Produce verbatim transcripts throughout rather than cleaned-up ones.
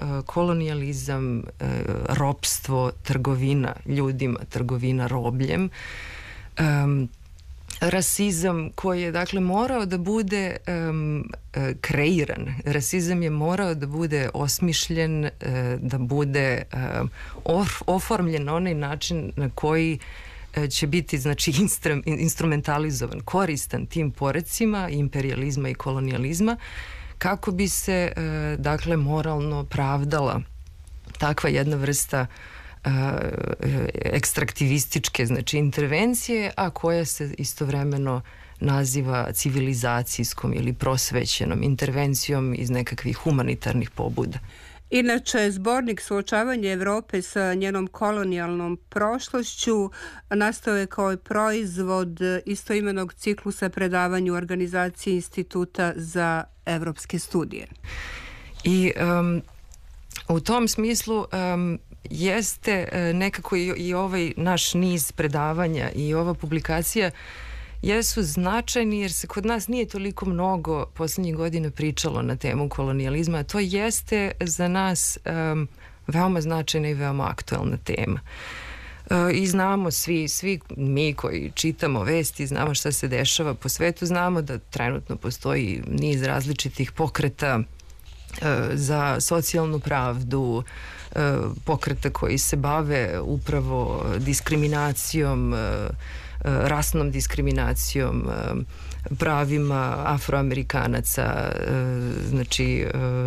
kolonijalizam, ropstvo, trgovina ljudima, trgovina robljem, um, rasizam koji je dakle morao da bude um, kreiran. Rasizam je morao da bude osmišljen, uh, da bude um, of, oformljen na onaj način na koji uh, će biti znači instru, instrumentalizovan, koristan tim porecima imperializma i kolonijalizma, kako bi se uh, dakle moralno pravdala takva jedna vrsta Uh, ekstraktivističke znači intervencije, a koja se istovremeno naziva civilizacijskom ili prosvećenom intervencijom iz nekakvih humanitarnih pobuda. Inače, zbornik Suočavanje Evrope sa njenom kolonijalnom prošlošću nastao je kao proizvod istoimenog ciklusa predavanja u organizaciji Instituta za evropske studije. I um, u tom smislu um, jeste nekako i, i ovaj naš niz predavanja i ova publikacija jesu značajni jer se kod nas nije toliko mnogo posljednjih godina pričalo na temu kolonijalizma, a to jeste za nas um, veoma značajna i veoma aktuelna tema. Uh, I znamo svi, svi mi koji čitamo vesti, znamo šta se dešava po svetu, znamo da trenutno postoji niz različitih pokreta uh, za socijalnu pravdu, pokreta koji se bave upravo diskriminacijom, rasnom diskriminacijom, pravima Afroamerikanaca, znači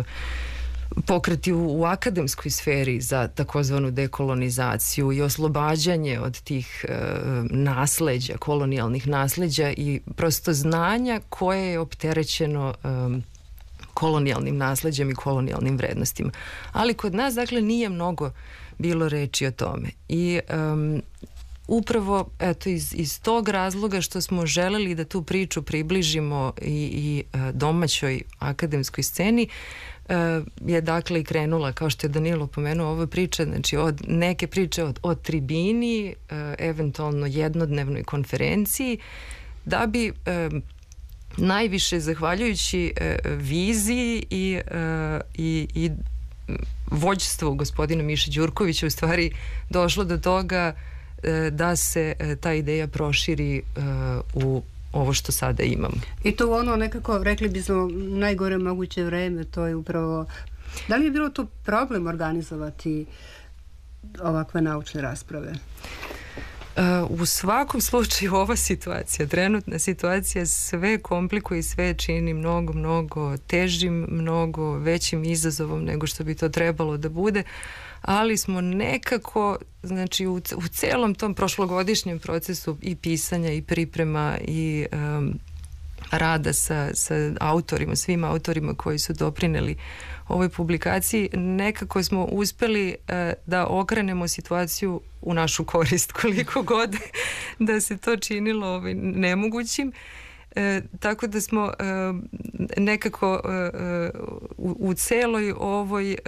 pokreti u, u akademskoj sferi za takozvanu dekolonizaciju i oslobađanje od tih e, nasleđa, kolonijalnih nasleđa i prosto znanja koje je opterećeno e, kolonijalnim nasleđem i kolonijalnim vrednostima. Ali kod nas, dakle, nije mnogo bilo reči o tome. I um, upravo, eto, iz, iz tog razloga što smo želeli da tu priču približimo i, i uh, domaćoj akademskoj sceni, uh, je dakle i krenula, kao što je Danilo pomenuo, ova priča, znači od neke priče od, od tribini, uh, eventualno jednodnevnoj konferenciji, da bi um, najviše zahvaljujući e, viziji i, e, i, i vođstvu gospodina Miše Đurkovića u stvari došlo do toga e, da se e, ta ideja proširi e, u ovo što sada imamo. I to ono nekako, rekli bismo, najgore moguće vreme, to je upravo... Da li je bilo tu problem organizovati ovakve naučne rasprave? Uh, u svakom slučaju ova situacija, trenutna situacija sve komplikuje i sve čini mnogo, mnogo težim, mnogo većim izazovom nego što bi to trebalo da bude, ali smo nekako, znači u, u celom tom prošlogodišnjem procesu i pisanja i priprema i um, rada sa, sa autorima, svim autorima koji su doprineli ovoj publikaciji, nekako smo uspeli uh, da okrenemo situaciju u našu korist, koliko god da se to činilo ovaj, nemogućim. E, tako da smo e, nekako e, u, u celoj ovoj e,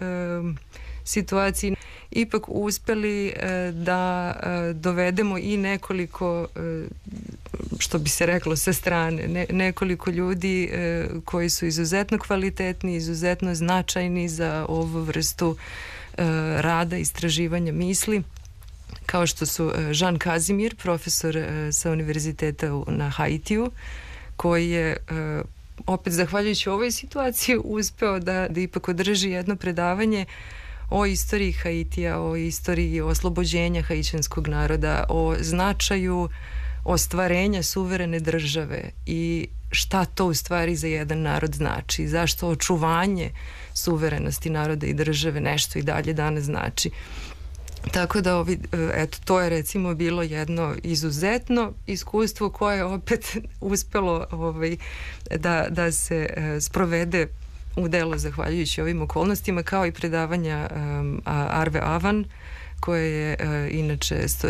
situaciji ipak uspeli e, da e, dovedemo i nekoliko, e, što bi se reklo sa strane, ne, nekoliko ljudi e, koji su izuzetno kvalitetni, izuzetno značajni za ovu vrstu e, rada, istraživanja misli, kao što su Jean Kazimir, profesor sa univerziteta na Haitiju, koji je opet zahvaljujući ovoj situaciji uspeo da, da ipak održi jedno predavanje o istoriji Haitija, o istoriji oslobođenja haitijanskog naroda, o značaju ostvarenja suverene države i šta to u stvari za jedan narod znači, zašto očuvanje suverenosti naroda i države nešto i dalje danas znači. Tako da ovi, eto, to je recimo bilo jedno izuzetno iskustvo koje je opet uspelo ovaj, da, da se eh, sprovede u delo zahvaljujući ovim okolnostima, kao i predavanja um, Arve Avan, koje je uh, inače st,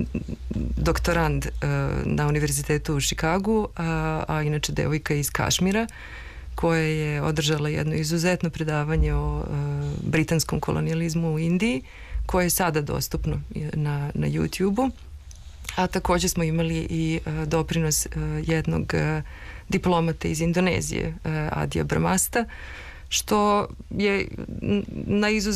doktorand uh, na univerzitetu u Chicagu, a, a inače devojka iz Kašmira, koja je održala jedno izuzetno predavanje o uh, britanskom kolonijalizmu u Indiji, koje je sada dostupno na, na YouTube-u. A također smo imali i uh, doprinos uh, jednog uh, diplomata iz Indonezije, uh, Adija Bramasta, što je na izuzetno